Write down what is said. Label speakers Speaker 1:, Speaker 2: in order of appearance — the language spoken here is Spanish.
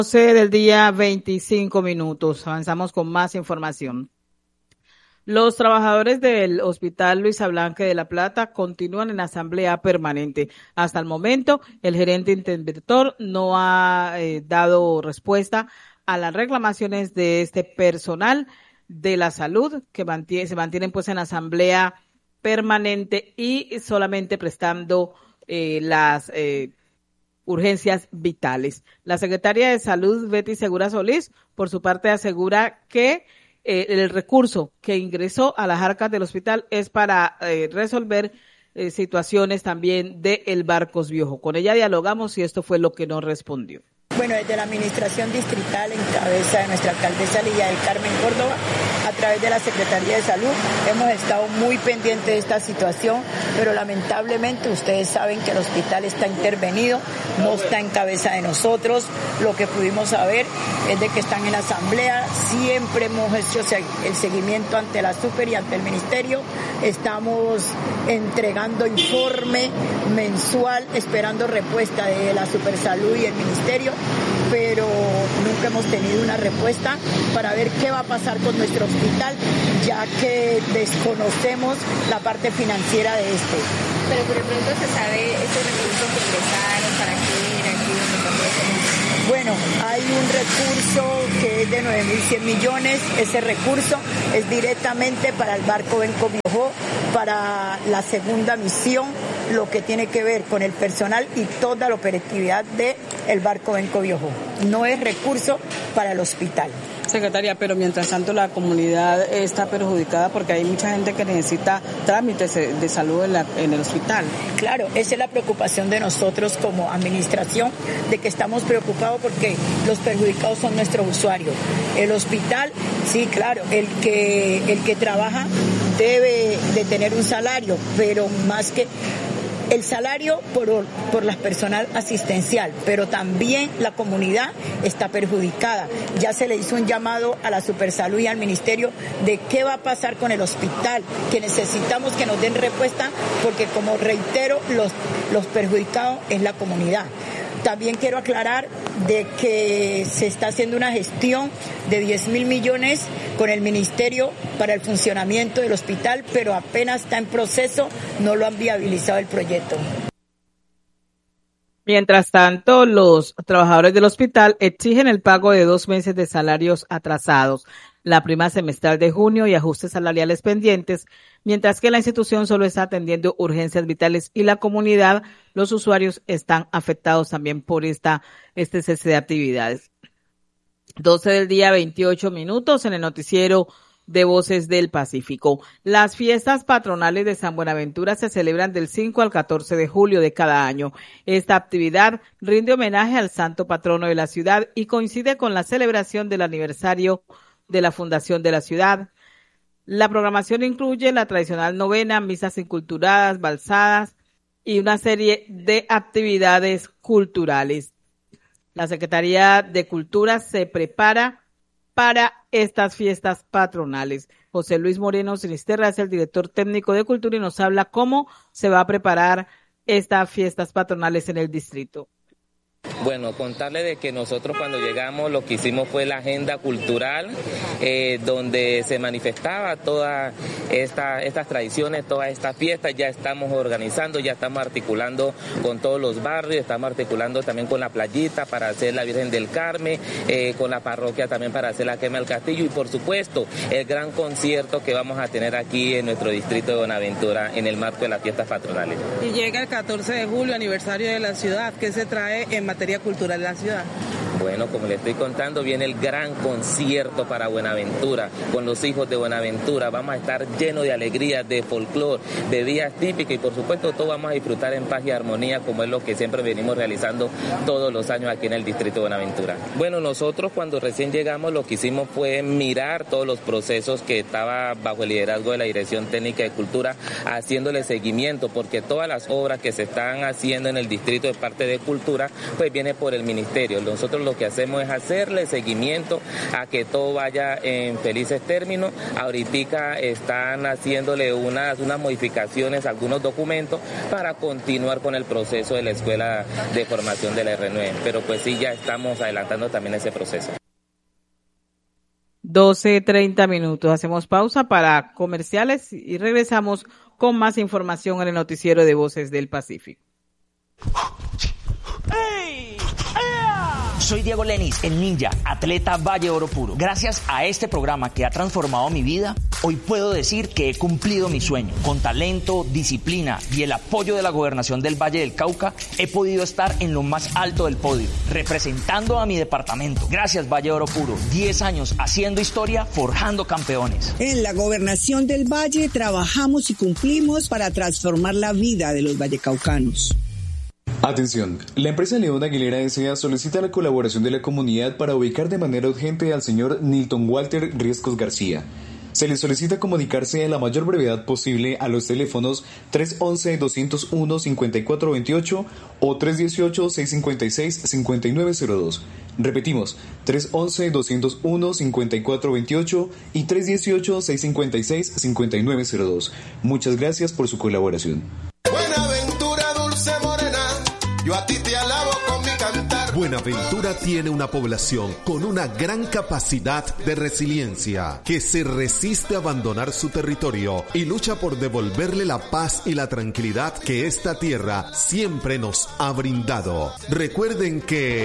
Speaker 1: 12 del día, 25 minutos. Avanzamos con más información. Los trabajadores del Hospital Luisa Blanque de La Plata continúan en asamblea permanente. Hasta el momento, el gerente interventor no ha dado respuesta a las reclamaciones de este personal de la salud que se mantienen pues en asamblea permanente y solamente prestando las urgencias vitales. La secretaria de Salud, Betty Segura Solís, por su parte asegura que el recurso que ingresó a las arcas del hospital es para resolver situaciones también de el Barcos Viejo. Con ella dialogamos y esto fue lo que nos respondió.
Speaker 2: Bueno, desde la administración distrital en cabeza de nuestra alcaldesa Lidia del Carmen Córdoba, a través de la Secretaría de Salud, hemos estado muy pendientes de esta situación, pero lamentablemente ustedes saben que el hospital está intervenido, no está en cabeza de nosotros. Lo que pudimos saber es de que están en asamblea, siempre hemos hecho el seguimiento ante la Super y ante el Ministerio, estamos entregando informe mensual, esperando respuesta de la Supersalud y el Ministerio, pero nunca hemos tenido una respuesta para ver qué va a pasar con nuestro hospital, ya que desconocemos la parte financiera de este.
Speaker 3: Pero por de pronto se sabe estos recursos que ingresaron, para qué era, qué iban.
Speaker 2: Bueno, hay un recurso que es de 9.100 millones, ese recurso es directamente para el barco Benco Biojó, para la segunda misión, lo que tiene que ver con el personal y toda la operatividad del barco Benco Biojó. No es recurso para el hospital.
Speaker 4: Secretaria, pero mientras tanto la comunidad está perjudicada porque hay mucha gente que necesita trámites de salud en el hospital.
Speaker 2: Claro, esa es la preocupación de nosotros como administración, de que estamos preocupados porque los perjudicados son nuestros usuarios. El hospital, sí, claro, el que trabaja debe de tener un salario, pero más que el salario por la personal asistencial, pero también la comunidad está perjudicada. Ya se le hizo un llamado a la Supersalud y al Ministerio de qué va a pasar con el hospital, que necesitamos que nos den respuesta, porque como reitero, los perjudicados es la comunidad. También quiero aclarar de que se está haciendo una gestión de 10.000 millones con el Ministerio para el funcionamiento del hospital, pero apenas está en proceso, no lo han viabilizado el proyecto.
Speaker 1: Mientras tanto, los trabajadores del hospital exigen el pago de 2 meses de salarios atrasados, la prima semestral de junio y ajustes salariales pendientes, mientras que la institución solo está atendiendo urgencias vitales y la comunidad, los usuarios están afectados también por este cese de actividades. 12 del día, 28 minutos en el noticiero de Voces del Pacífico. Las fiestas patronales de San Buenaventura se celebran del 5 al 14 de julio de cada año. Esta actividad rinde homenaje al santo patrono de la ciudad y coincide con la celebración del aniversario de la fundación de la ciudad. La programación incluye la tradicional novena, misas inculturadas, balsadas y una serie de actividades culturales. La Secretaría de Cultura se prepara para estas fiestas patronales. José Luis Moreno Sinisterra es el director técnico de Cultura y nos habla cómo se va a preparar estas fiestas patronales en el distrito.
Speaker 5: Bueno, contarle de que nosotros cuando llegamos lo que hicimos fue la agenda cultural, donde se manifestaba todas estas tradiciones, todas estas fiestas. Ya estamos organizando, ya estamos articulando con todos los barrios, estamos articulando también con la playita para hacer la Virgen del Carmen, con la parroquia también para hacer la quema del castillo y por supuesto el gran concierto que vamos a tener aquí en nuestro distrito de Buenaventura en el marco de las fiestas patronales.
Speaker 4: Y llega el 14 de julio, aniversario de la ciudad. ¿Qué se trae en materia cultural de la ciudad?
Speaker 5: Bueno, como le estoy contando, viene el gran concierto para Buenaventura, con los hijos de Buenaventura. Vamos a estar llenos de alegría, de folclore, de días típicos y por supuesto todo vamos a disfrutar en paz y armonía, como es lo que siempre venimos realizando todos los años aquí en el distrito de Buenaventura. Bueno, nosotros cuando recién llegamos lo que hicimos fue mirar todos los procesos que estaba bajo el liderazgo de la Dirección Técnica de Cultura, haciéndole seguimiento, porque todas las obras que se están haciendo en el distrito de parte de Cultura, pues viene por el Ministerio. Nosotros lo lo que hacemos es hacerle seguimiento a que todo vaya en felices términos. Ahorita están haciéndole unas modificaciones a algunos documentos para continuar con el proceso de la Escuela de Formación de la R9, pero pues sí, ya estamos adelantando también ese proceso.
Speaker 1: 12:30 minutos. Hacemos pausa para comerciales y regresamos con más información en el noticiero de Voces del Pacífico.
Speaker 6: Soy Diego Lenis, el ninja, atleta Valle Oro Puro. Gracias a este programa que ha transformado mi vida, hoy puedo decir que he cumplido mi sueño. Con talento, disciplina y el apoyo de la Gobernación del Valle del Cauca, he podido estar en lo más alto del podio, representando a mi departamento. Gracias, Valle Oro Puro. 10 años haciendo historia, forjando campeones.
Speaker 7: En la Gobernación del Valle trabajamos y cumplimos para transformar la vida de los vallecaucanos.
Speaker 8: Atención, la empresa León Aguilera S.A. solicita la colaboración de la comunidad para ubicar de manera urgente al señor Nilton Walter Riescos García. Se le solicita comunicarse a la mayor brevedad posible a los teléfonos 311-201-5428 o 318-656-5902. Repetimos, 311-201-5428 y 318-656-5902. Muchas gracias por su colaboración.
Speaker 9: Buenaventura, dulce morena, yo a ti te alabo con mi cantar.
Speaker 10: Buenaventura tiene una población con una gran capacidad de resiliencia, que se resiste a abandonar su territorio y lucha por devolverle la paz y la tranquilidad que esta tierra siempre nos ha brindado. Recuerden que